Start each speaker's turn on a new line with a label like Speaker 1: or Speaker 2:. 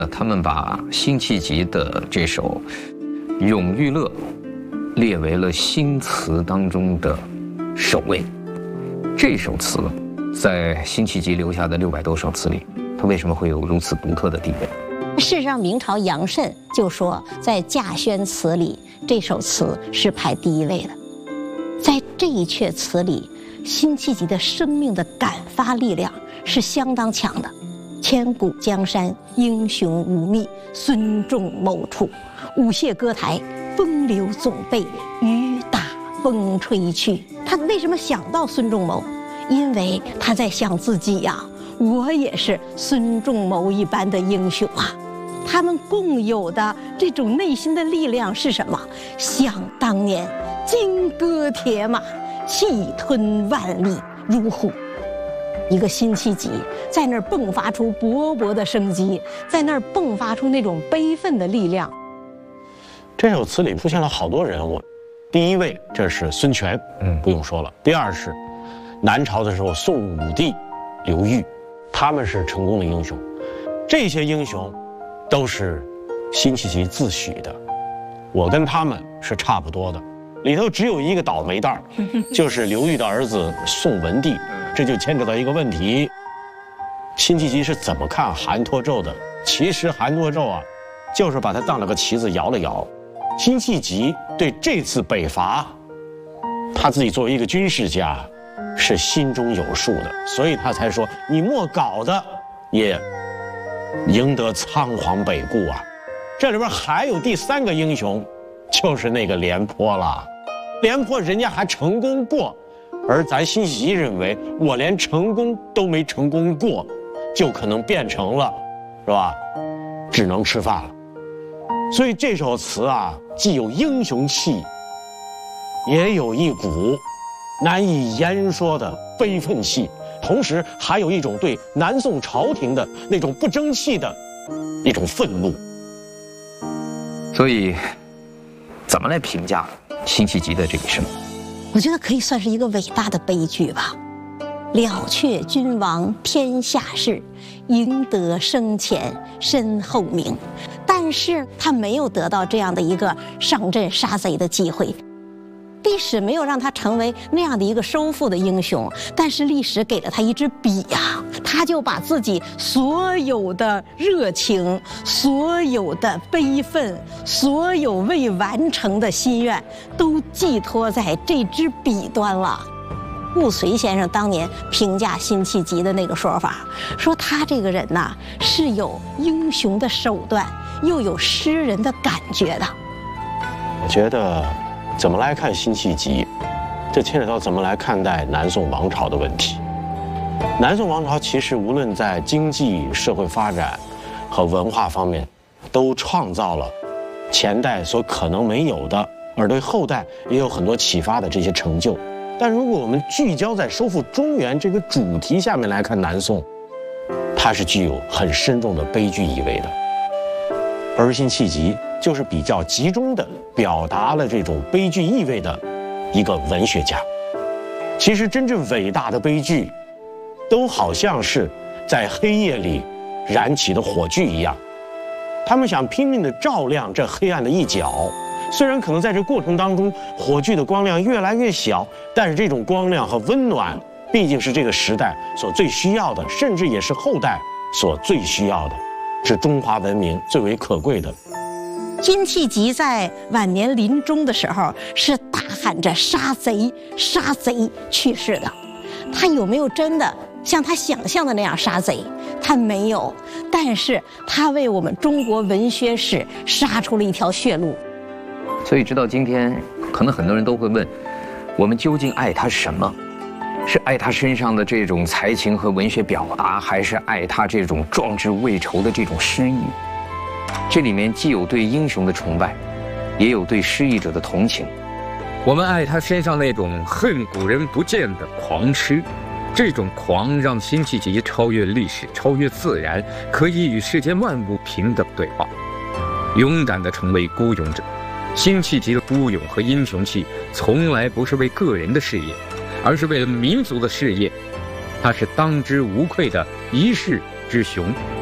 Speaker 1: 他们把辛弃疾的这首《咏玉乐》列为了新词当中的首位。这首词在辛弃疾留下的600多首词里，它为什么会有如此独特的地位？
Speaker 2: 事实上，明朝杨慎就说，在稼轩词里，这首词是排第1位的。在这一阙词里，辛弃疾的生命的感发力量是相当强的。千古江山，英雄无觅，孙仲谋处。舞榭歌台，风流总被雨打风吹去。他为什么想到孙仲谋？因为他在想自己呀，我也是孙仲谋一般的英雄啊。他们共有的这种内心的力量是什么？想当年，金戈铁马，气吞万里如虎。一个辛弃疾在那儿迸发出勃勃的生机，在那儿迸发出那种悲愤的力量。
Speaker 3: 这首词里出现了好多人物，第1位这是孙权，不用说了。第2是南朝的时候宋武帝刘裕，他们是成功的英雄。这些英雄都是辛弃疾自诩的，我跟他们是差不多的。里头只有一个倒霉蛋儿，就是刘裕的儿子宋文帝。这就牵扯到一个问题，辛弃疾是怎么看韩托胄的？其实韩托胄啊，就是把他当了个棋子摇了摇。辛弃疾对这次北伐，他自己作为一个军事家，是心中有数的，所以他才说你莫搞的也赢得仓皇北顾啊。这里边还有第3个英雄，就是那个廉颇了。廉颇人家还成功过，而咱辛弃疾认为我连成功都没成功过，就可能变成了，是吧？只能吃饭了。所以这首词啊，既有英雄气，也有一股难以言说的悲愤气，同时还有一种对南宋朝廷的那种不争气的一种愤怒。
Speaker 1: 所以，怎么来评价辛弃疾的这一生？
Speaker 2: 我觉得可以算是一个伟大的悲剧吧。了却君王天下事，赢得生前身后名。但是他没有得到这样的一个上阵杀贼的机会，历史没有让他成为那样的一个收复的英雄，但是历史给了他一支笔呀，他就把自己所有的热情、所有的悲愤、所有未完成的心愿，都寄托在这支笔端了。顾随先生当年评价辛弃疾的那个说法，说他这个人呐，是有英雄的手段，又有诗人的感觉的。
Speaker 3: 我觉得怎么来看辛弃疾，这牵扯到怎么来看待南宋王朝的问题。南宋王朝其实无论在经济社会发展和文化方面，都创造了前代所可能没有的，而对后代也有很多启发的这些成就。但如果我们聚焦在收复中原这个主题下面来看南宋，它是具有很深重的悲剧意味的。而辛弃疾就是比较集中的表达了这种悲剧意味的一个文学家。其实真正伟大的悲剧，都好像是在黑夜里燃起的火炬一样，他们想拼命地照亮这黑暗的一角。虽然可能在这过程当中，火炬的光亮越来越小，但是这种光亮和温暖，毕竟是这个时代所最需要的，甚至也是后代所最需要的，是中华文明最为可贵的。
Speaker 2: 辛弃疾在晚年临终的时候，是大喊着杀贼杀贼去世的。他有没有真的像他想象的那样杀贼？他没有，但是他为我们中国文学史杀出了一条血路。
Speaker 1: 所以直到今天，可能很多人都会问，我们究竟爱他什么？是爱他身上的这种才情和文学表达，还是爱他这种壮志未酬的这种诗意？这里面既有对英雄的崇拜，也有对失意者的同情。
Speaker 4: 我们爱他身上那种恨古人不见的狂痴，这种狂让辛弃疾超越历史，超越自然，可以与世间万物平等对话，勇敢地成为孤勇者。辛弃疾的孤勇和英雄气，从来不是为个人的事业，而是为了民族的事业。他是当之无愧的一世之雄。